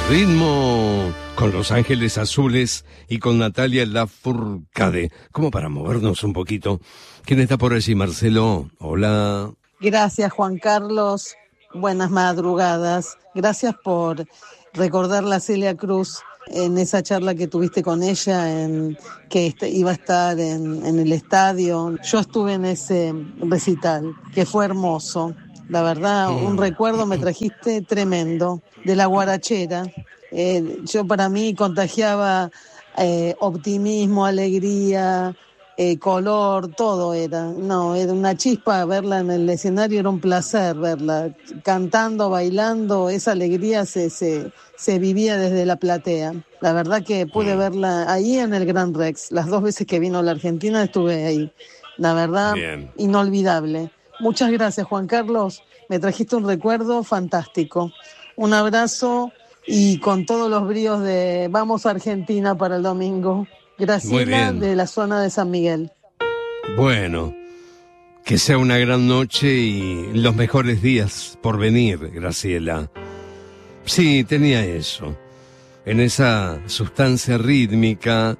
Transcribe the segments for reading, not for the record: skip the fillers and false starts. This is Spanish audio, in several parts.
ritmo con Los Ángeles Azules y con Natalia Lafourcade. Como para movernos un poquito. ¿Quién está por allí, Marcelo? Hola. Gracias, Juan Carlos. Buenas madrugadas. Gracias por recordarla a Celia Cruz en esa charla que tuviste con ella, que iba a estar en el estadio. Yo estuve en ese recital, que fue hermoso. La verdad, un recuerdo me trajiste tremendo de la guarachera. Yo para mí contagiaba optimismo, alegría, color, todo era. No, era una chispa verla en el escenario, era un placer verla. Cantando, bailando, esa alegría se vivía desde la platea. La verdad que pude verla ahí en el Gran Rex. Las 2 veces que vino a la Argentina estuve ahí. La verdad, bien, inolvidable. Muchas gracias, Juan Carlos. Me trajiste un recuerdo fantástico. Un abrazo y con todos los bríos de Vamos Argentina para el domingo. Graciela, de la zona de San Miguel. Bueno, que sea una gran noche y los mejores días por venir, Graciela. Sí, tenía eso. En esa sustancia rítmica,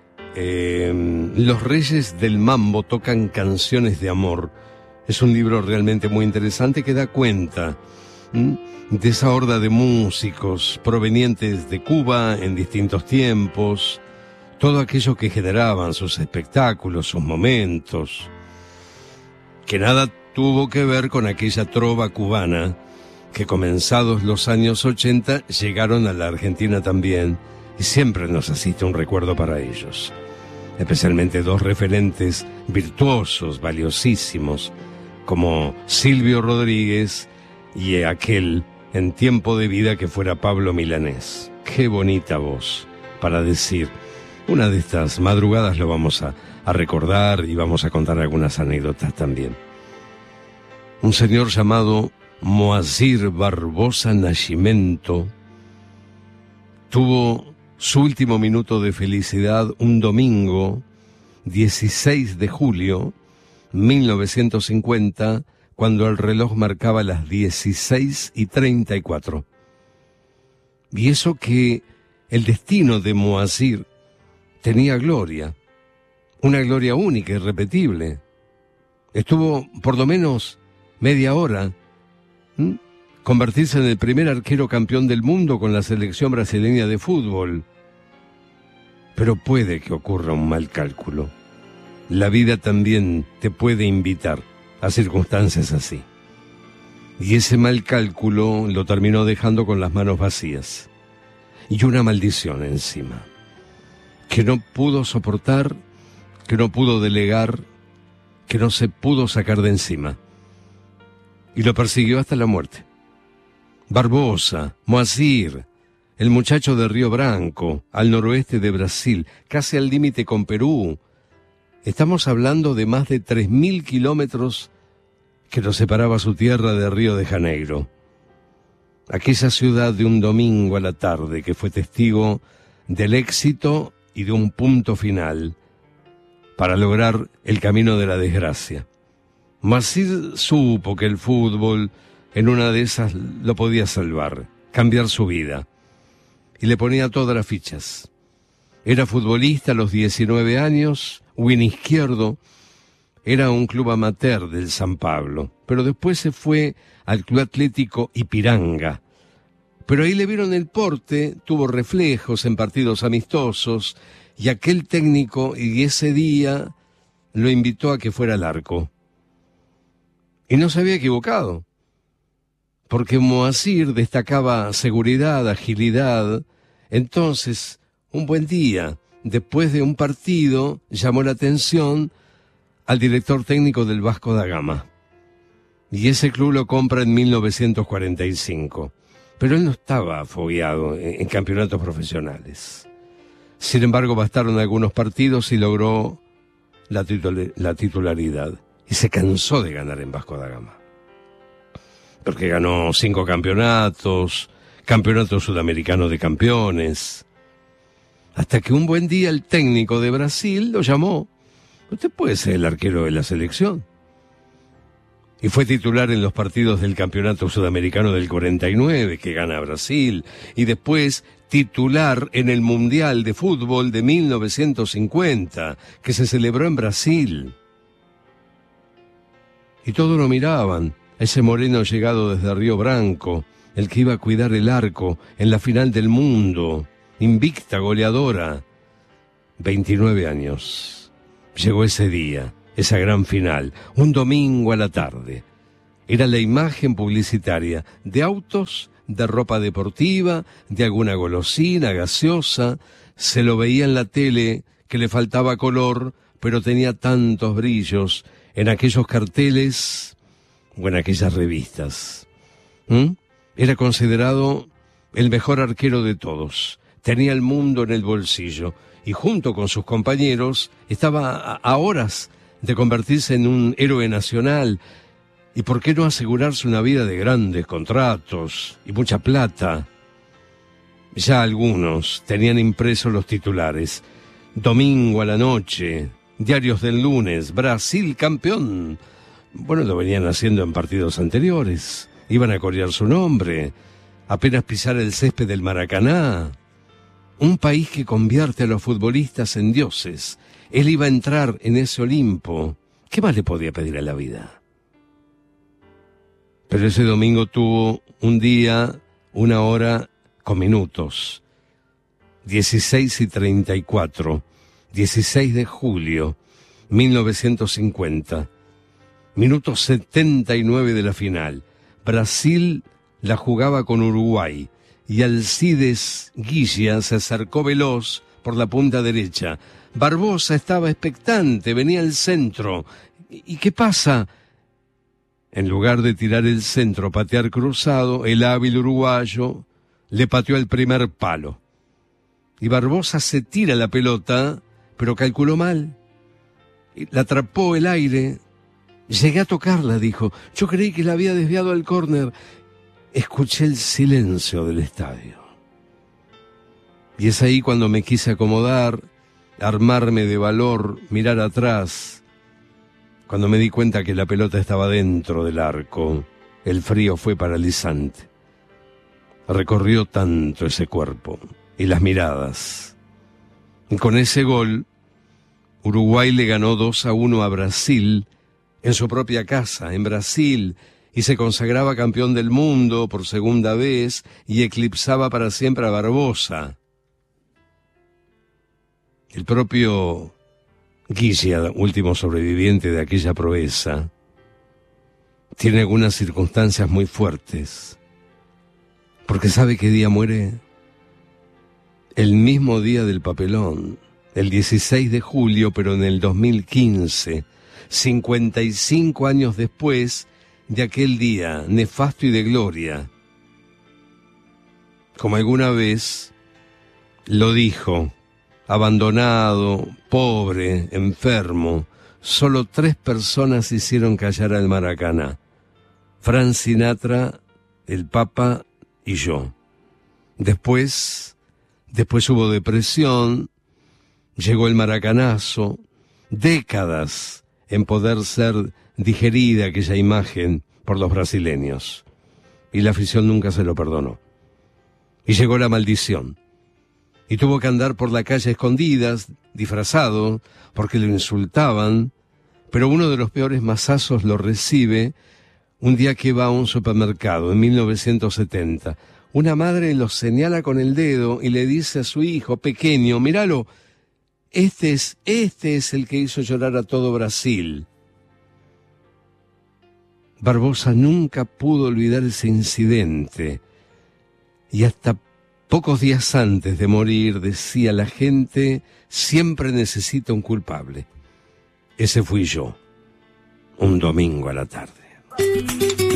los Reyes del Mambo tocan canciones de amor. Es un libro realmente muy interesante que da cuenta de esa horda de músicos provenientes de Cuba en distintos tiempos, todo aquello que generaban sus espectáculos, sus momentos, que nada tuvo que ver con aquella trova cubana que comenzados los años 80 llegaron a la Argentina también, y siempre nos asiste un recuerdo para ellos. Especialmente 2 referentes virtuosos, valiosísimos, como Silvio Rodríguez y aquel en tiempo de vida que fuera Pablo Milanés. Qué bonita voz para decir. Una de estas madrugadas lo vamos a recordar y vamos a contar algunas anécdotas también. Un señor llamado Moacir Barbosa Nascimento tuvo su último minuto de felicidad un domingo 16 de julio 1950, cuando el reloj marcaba las 16:34. Y eso que el destino de Moacir tenía gloria, una gloria única, irrepetible. Estuvo por lo menos media hora, convertirse en el primer arquero campeón del mundo con la selección brasileña de fútbol. Pero puede que ocurra un mal cálculo. La vida también te puede invitar a circunstancias así. Y ese mal cálculo lo terminó dejando con las manos vacías. Y una maldición encima, que no pudo soportar, que no pudo delegar, que no se pudo sacar de encima. Y lo persiguió hasta la muerte. Barbosa, Moacir, el muchacho de Río Branco, al noroeste de Brasil, casi al límite con Perú. Estamos hablando de más de 3.000 kilómetros que lo separaba su tierra de Río de Janeiro. Aquella ciudad de un domingo a la tarde que fue testigo del éxito y de un punto final para lograr el camino de la desgracia. Moacir supo que el fútbol en una de esas lo podía salvar, cambiar su vida, y le ponía todas las fichas. Era futbolista a los 19 años, win izquierdo, era un club amateur del San Pablo, pero después se fue al Club Atlético Ipiranga. Pero ahí le vieron el porte, tuvo reflejos en partidos amistosos, y aquel técnico, y ese día, lo invitó a que fuera al arco. Y no se había equivocado, porque Moacir destacaba seguridad, agilidad. Entonces, un buen día, después de un partido, llamó la atención al director técnico del Vasco da Gama. Y ese club lo compra en 1945. Pero él no estaba fogueado en campeonatos profesionales. Sin embargo, bastaron algunos partidos y logró la titularidad. Y se cansó de ganar en Vasco da Gama. Porque ganó 5 campeonatos, campeonato sudamericano de campeones. Hasta que un buen día el técnico de Brasil lo llamó. Usted puede ser el arquero de la selección. Y fue titular en los partidos del Campeonato Sudamericano del 49, que gana Brasil, y después titular en el Mundial de Fútbol de 1950, que se celebró en Brasil. Y todos lo miraban, ese moreno llegado desde Río Branco, el que iba a cuidar el arco en la final del mundo, invicta, goleadora. 29 años. Llegó ese día, esa gran final, un domingo a la tarde. Era la imagen publicitaria de autos, de ropa deportiva, de alguna golosina, gaseosa. Se lo veía en la tele, que le faltaba color, pero tenía tantos brillos en aquellos carteles o en aquellas revistas. Era considerado el mejor arquero de todos. Tenía el mundo en el bolsillo y junto con sus compañeros estaba a horas de convertirse en un héroe nacional. ¿Y por qué no asegurarse una vida de grandes contratos y mucha plata? Ya algunos tenían impresos los titulares. Domingo a la noche, diarios del lunes, Brasil campeón. Bueno, lo venían haciendo en partidos anteriores. Iban a corear su nombre, apenas pisar el césped del Maracaná. Un país que convierte a los futbolistas en dioses. Él iba a entrar en ese Olimpo. ¿Qué más le podía pedir a la vida? Pero ese domingo tuvo un día, una hora con minutos. 16:34, 16 de julio, 1950. Minuto 79 de la final. Brasil la jugaba con Uruguay y Alcides Guilla se acercó veloz por la punta derecha. Barbosa estaba expectante, venía al centro. ¿Y qué pasa? En lugar de tirar el centro, patear cruzado, el hábil uruguayo le pateó el primer palo. Y Barbosa se tira la pelota, pero calculó mal. La atrapó el aire. Llegué a tocarla, dijo. Yo creí que la había desviado al córner. Escuché el silencio del estadio. Y es ahí cuando me quise acomodar, armarme de valor, mirar atrás. Cuando me di cuenta que la pelota estaba dentro del arco, el frío fue paralizante. Recorrió tanto ese cuerpo y las miradas. Y con ese gol, Uruguay le ganó 2-1 a Brasil, en su propia casa, en Brasil, y se consagraba campeón del mundo por segunda vez y eclipsaba para siempre a Barbosa. El propio Guilla, último sobreviviente de aquella proeza, tiene algunas circunstancias muy fuertes, porque ¿sabe qué día muere? El mismo día del papelón, el 16 de julio, pero en el 2015, 55 años después de aquel día nefasto y de gloria. Como alguna vez lo dijo, abandonado, pobre, enfermo, solo 3 personas hicieron callar al Maracaná: Frank Sinatra, el Papa y yo. Después hubo depresión, llegó el maracanazo, décadas en poder ser digerida aquella imagen por los brasileños. Y la afición nunca se lo perdonó. Y llegó la maldición. Y tuvo que andar por la calle a escondidas, disfrazado, porque lo insultaban. Pero uno de los peores mazazos lo recibe un día que va a un supermercado, en 1970. Una madre lo señala con el dedo y le dice a su hijo pequeño: míralo, este es el que hizo llorar a todo Brasil. Barbosa nunca pudo olvidar ese incidente. Y hasta pocos días antes de morir decía: la gente siempre necesita un culpable. Ese fui yo, un domingo a la tarde.